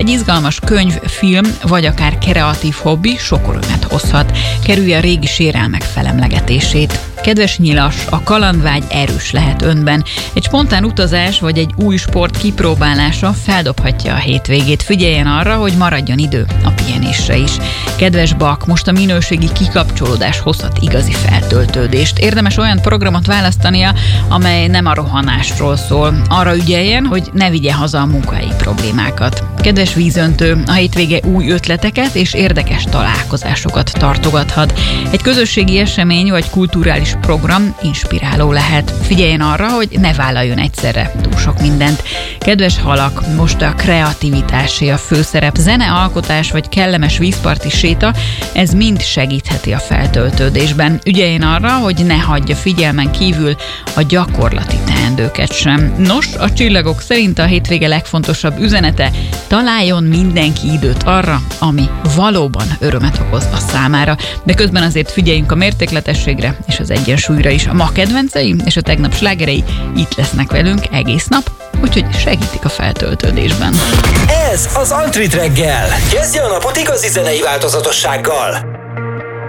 izgalmas könyv, film, vagy akár kreatív hobbi sok örömet hozhat. Kerülje a régi sérelmek felemlegetését. Kedves nyilas, a kalandvágy erős lehet önben. Egy spontán utazás vagy egy új sport kipróbálása feldobhatja a hétvégét. Figyeljen arra, hogy maradjon idő a pihenésre is. Kedves bak, most a minőségi kikapcsolódás hozhat igazi feltöltődést. Érdemes olyan programot választania, amely nem a rohanásról szól. Arra ügyeljen, hogy ne vigye haza a munkahelyi problémákat. Kedves vízöntő, a hétvége új ötleteket és érdekes találkozásokat tartogathat. Egy közösségi esemény vagy kulturális program inspiráló lehet. Figyeljen arra, hogy ne vállaljon egyszerre túl sok mindent. Kedves halak, most a kreativitásé a főszerep. Zene, alkotás vagy kellemes vízparti séta, ez mind segítheti a feltöltődésben. Ügyeljen arra, hogy ne hagyja figyelmen kívül a gyakorlati teendőket sem. Nos, a csillagok szerint a hétvége legfontosabb üzenete: találjon mindenki időt arra, ami valóban örömet okoz a számára. De közben azért figyeljünk a mértékletességre és az egyensúlyra is. A ma kedvencei és a tegnap slágerei itt lesznek velünk egész nap, úgyhogy segítik a feltöltődésben. Ez az Antrit reggel. Kezdje a napot igazi zenei változatossággal.